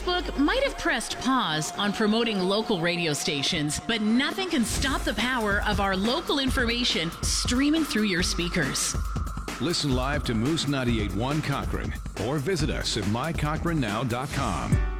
Facebook might have pressed pause on promoting local radio stations, but nothing can stop the power of our local information streaming through your speakers. Listen live to Moose 98.1 Cochrane or visit us at mycochranenow.com.